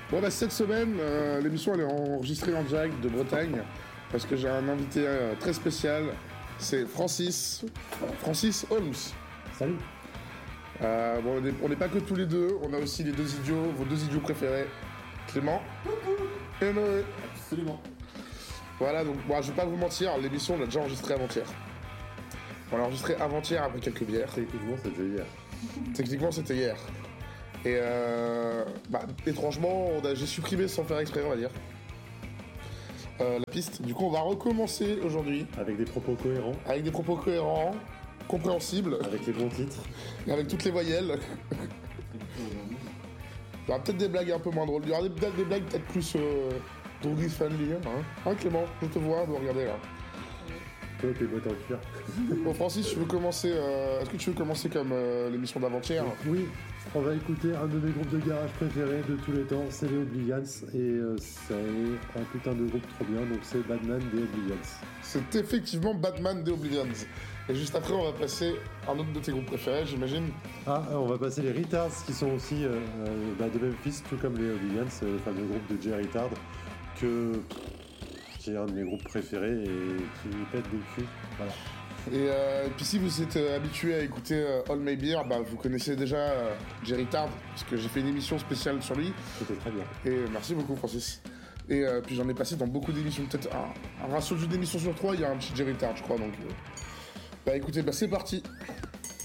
Bon bah cette semaine, l'émission elle est enregistrée en direct de Bretagne parce que j'ai un invité très spécial, c'est Francis Holmes. Salut. Bon, on n'est pas que tous les deux, on a aussi les deux idiots, vos deux idiots préférés, Clément et Noé. Absolument. Voilà, donc moi je vais pas vous mentir, l'émission on l'a déjà enregistrée avant-hier. On l'a enregistrée avant-hier après quelques bières. Techniquement, c'était hier. Techniquement c'était hier. Et étrangement, j'ai supprimé sans faire exprès, on va dire, la piste. Du coup, on va recommencer aujourd'hui. Avec des propos cohérents. Avec des propos cohérents, compréhensibles. Avec les bons titres. Et avec toutes les voyelles. Il y aura peut-être des blagues un peu moins drôles. Il y aura des blagues peut-être plus drôleries family. Hein, Clément, je te vois, vous regardez là. Toi, tes bottes en cuir. Bon, Francis, tu veux commencer est-ce que tu veux commencer comme l'émission d'avant-hier? Oui, on va écouter un de mes groupes de garage préférés de tous les temps, c'est les Oblivians. Et c'est un putain de groupe trop bien, donc c'est Batman des Oblivians. C'est effectivement Batman des Oblivions. Et juste après, on va passer à un autre de tes groupes préférés, j'imagine. Ah, on va passer les Retards, qui sont aussi de Memphis, tout comme les Oblivians, le fameux groupe de Jay Retard, qui est un de mes groupes préférés et qui pète des culs. Voilà. Et puis si vous êtes habitué à écouter All My Beer, vous connaissez déjà Jay Retard, parce que j'ai fait une émission spéciale sur lui. C'était très bien. Et merci beaucoup, Francis. Et puis j'en ai passé dans beaucoup d'émissions, peut-être un ratio d'émissions sur 3, il y a un petit Jay Retard, je crois. Donc, écoutez, c'est parti.